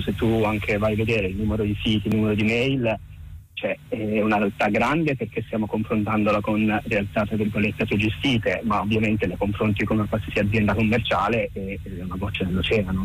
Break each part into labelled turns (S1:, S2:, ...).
S1: se tu anche vai a vedere il numero di siti, il numero di mail, cioè è una realtà grande, perché stiamo confrontandola con realtà tra virgolette autogestite, ma ovviamente le confronti con una qualsiasi azienda commerciale è una goccia nell'oceano.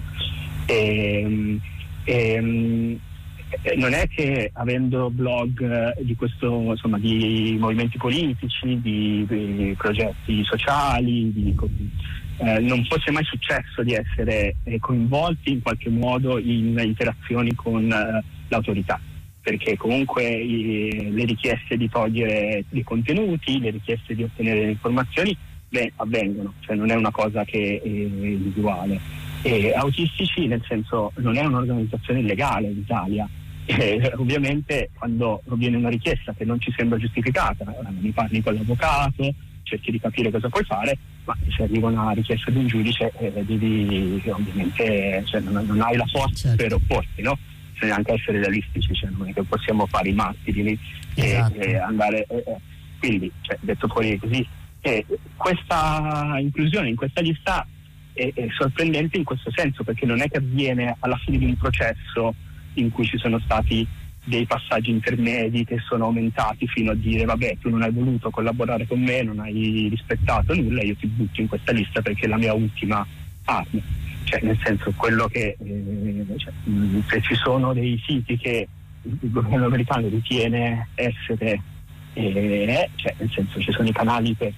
S1: Non è che avendo blog di questo, insomma, di movimenti politici, di progetti sociali, non fosse mai successo di essere coinvolti in qualche modo in interazioni con l'autorità, perché comunque le richieste di togliere dei contenuti, le richieste di ottenere le informazioni avvengono, cioè non è una cosa che è individuale. Autistici, nel senso, non è un'organizzazione illegale in Italia. Ovviamente quando viene una richiesta che non ci sembra giustificata, ne parli con l'avvocato, cerchi di capire cosa puoi fare, ma se arriva una richiesta di un giudice devi ovviamente, cioè, non hai la forza per opporti, no? Bisogna anche essere realistici, cioè, non è che possiamo fare i martiri lì e andare quindi, cioè, detto fuori così, questa inclusione in questa lista è sorprendente in questo senso, perché non è che avviene alla fine di un processo in cui ci sono stati dei passaggi intermedi che sono aumentati fino a dire vabbè, tu non hai voluto collaborare con me, non hai rispettato nulla, io ti butto in questa lista perché è la mia ultima arma. Cioè, nel senso, quello che se ci sono dei siti che il governo americano ritiene essere cioè, nel senso, ci sono i canali per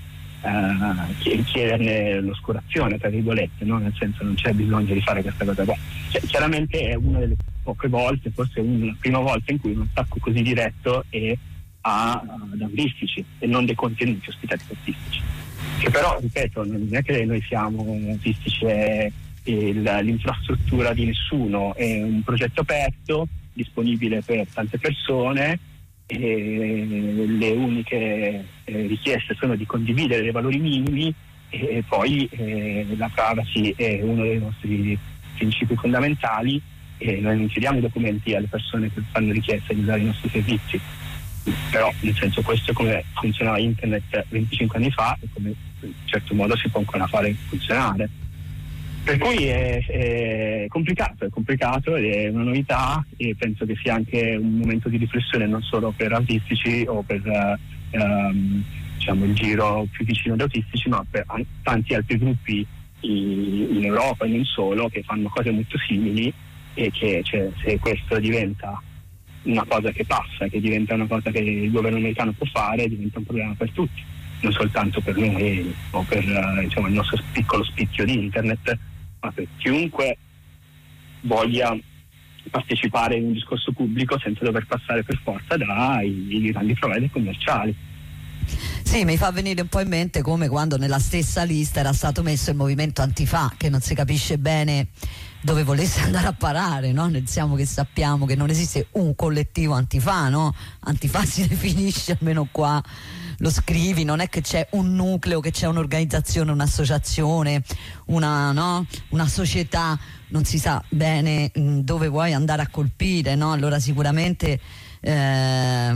S1: chiederne l'oscurazione, tra virgolette, no? Nel senso, non c'è bisogno di fare questa cosa qua. Cioè, chiaramente è una delle poche volte, forse la prima volta, in cui un attacco così diretto è ad autistici e non dei contenuti ospitati autistici, che però, ripeto, non è che noi siamo autistici, è l'infrastruttura di nessuno, è un progetto aperto, disponibile per tante persone, e le uniche richieste sono di condividere dei valori minimi, e poi la privacy è uno dei nostri principi fondamentali, e noi non chiediamo i documenti alle persone che fanno richiesta di usare i nostri servizi. Però, nel senso, questo è come funzionava internet 25 anni fa e come in certo modo si può ancora fare funzionare. Per cui è complicato ed è una novità, e penso che sia anche un momento di riflessione non solo per autistici o per diciamo il giro più vicino ad autistici, ma per tanti altri gruppi in Europa e non solo, che fanno cose molto simili, e che, cioè, se questo diventa una cosa che passa, che diventa una cosa che il governo americano può fare, diventa un problema per tutti, non soltanto per noi o per diciamo, il nostro piccolo spicchio di internet, ma per chiunque voglia partecipare in un discorso pubblico senza dover passare per forza dai grandi provider commerciali.
S2: Sì, mi fa venire un po' in mente come quando nella stessa lista era stato messo il movimento Antifa, che non si capisce bene dove volesse andare a parare, no? Pensiamo che sappiamo che non esiste un collettivo Antifa, no? Antifa si definisce, almeno qua lo scrivi, non è che c'è un nucleo, che c'è un'organizzazione, un'associazione, una società, non si sa bene dove vuoi andare a colpire, no? Allora sicuramente ha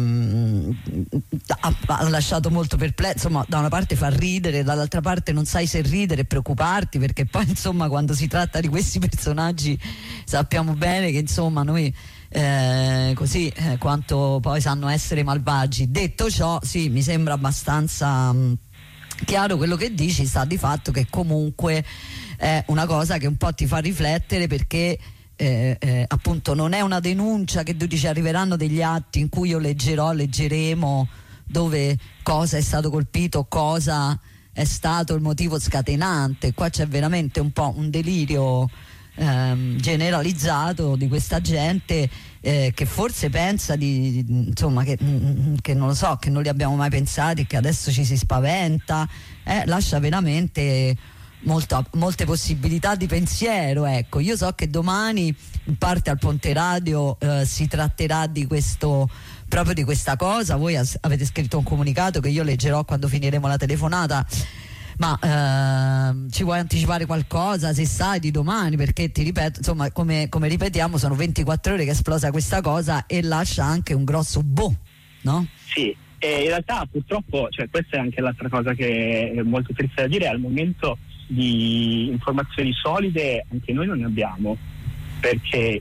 S2: lasciato molto perplesso, insomma, da una parte fa ridere, dall'altra parte non sai se ridere e preoccuparti, perché poi insomma quando si tratta di questi personaggi sappiamo bene che insomma noi così quanto poi sanno essere malvagi. Detto ciò, sì, mi sembra abbastanza chiaro quello che dici, sta di fatto che comunque è una cosa che un po' ti fa riflettere, perché appunto non è una denuncia che tu dici arriveranno degli atti in cui io leggeremo dove cosa è stato colpito, cosa è stato il motivo scatenante. Qua c'è veramente un po' un delirio generalizzato di questa gente che forse pensa di insomma che non lo so, che non li abbiamo mai pensati, che adesso ci si spaventa, lascia veramente molte possibilità di pensiero. Ecco, io so che domani in parte al Ponte Radio si tratterà di questo, proprio di questa cosa. Voi avete scritto un comunicato che io leggerò quando finiremo la telefonata, ma ci vuoi anticipare qualcosa, se sai, di domani? Perché ti ripeto, insomma, come ripetiamo, sono 24 ore che è esplosa questa cosa e lascia anche un grosso no?
S1: Sì, in realtà purtroppo, cioè, questa è anche l'altra cosa che è molto triste da dire: al momento di informazioni solide anche noi non ne abbiamo, perché